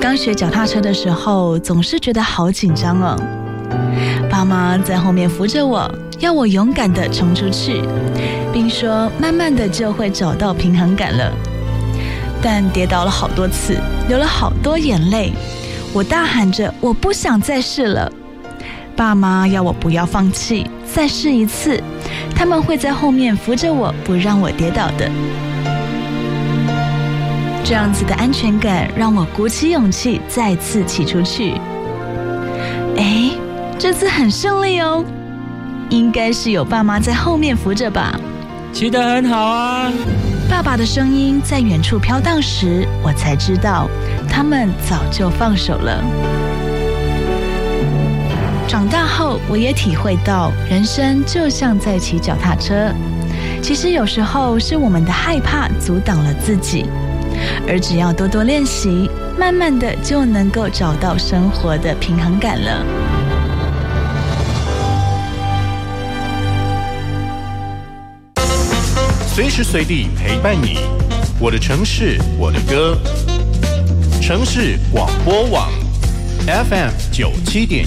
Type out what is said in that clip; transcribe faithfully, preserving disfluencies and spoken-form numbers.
刚学脚踏车的时候，总是觉得好紧张哦。爸妈在后面扶着我，要我勇敢地冲出去，并说慢慢的就会找到平衡感了。但跌倒了好多次，流了好多眼泪，我大喊着我不想再试了。爸妈要我不要放弃，再试一次，他们会在后面扶着我，不让我跌倒的。这样子的安全感让我鼓起勇气再次骑出去。哎，这次很顺利哦，应该是有爸妈在后面扶着吧。 骑得很好啊。 爸爸的声音在远处飘荡时，我才知道他们早就放手了。长大后，我也体会到人生就像在骑脚踏车，其实有时候是我们的害怕阻挡了自己，而只要多多练习，慢慢的就能够找到生活的平衡感了。 随时随地陪伴你，我的城市，我的歌。城市广播网 F M 九七点